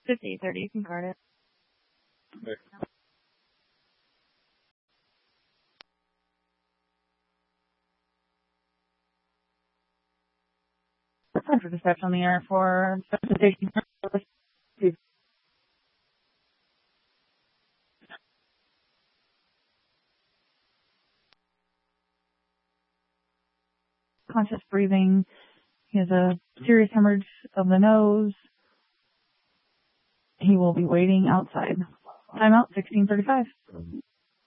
5830, you can guard it. Okay. Time for dispatch on the air for station. Conscious breathing. He has a serious hemorrhage of the nose. He will be waiting outside. Timeout 1635.